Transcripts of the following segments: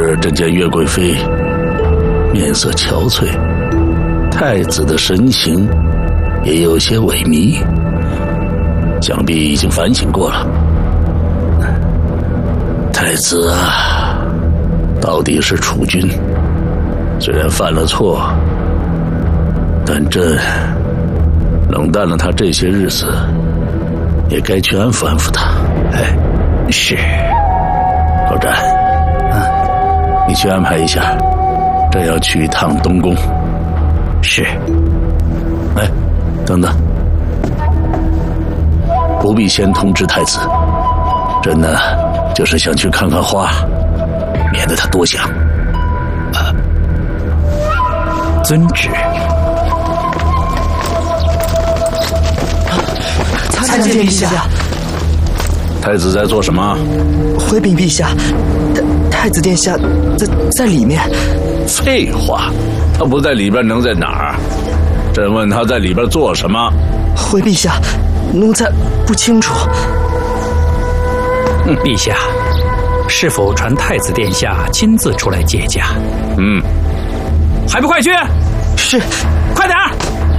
时，只见岳贵妃面色憔悴，太子的神情也有些萎靡，想必已经反省过了。太子啊，到底是储君，虽然犯了错，但朕冷淡了他这些日子，也该去安抚安抚他。哎， 是。 高湛，你去安排一下，朕要去一趟东宫。 是。 哎，等等，不必先通知太子，朕呢，就是想去看看花，免得他多想。 遵旨。 参见陛下。 太子在做什么？ 回禀陛下，太子殿下在里面。 废话，他不在里边能在哪儿？朕问他在里边做什么？ 回陛下，奴才不清楚。 陛下，是否传太子殿下亲自出来接驾？ 还不快去！ 是， 快点儿！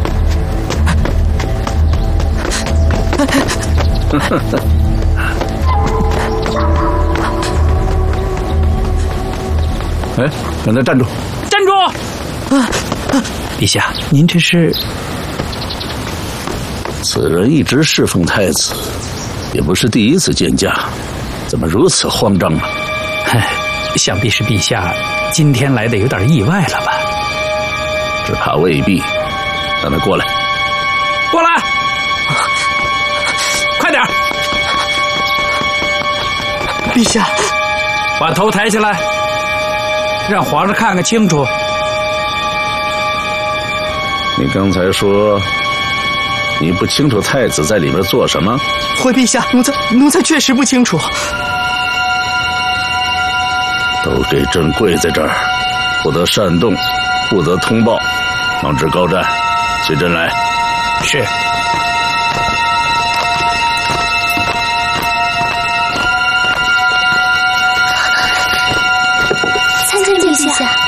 哎，让他站住！ 站住！陛下，您这是？ 此人一直侍奉太子，也不是第一次见驾，怎么如此慌张啊？ 想必是陛下今天来的有点意外了吧？ 只怕未必。让他过来。 过来！快点！ 陛下， 把头抬起来，让皇上看看清楚。 你刚才说你不清楚太子在里面做什么？ 回陛下，奴才确实不清楚。 都给朕跪在这儿，不得擅动，不得通报。防止高湛，随朕来。 是。 参见陛下。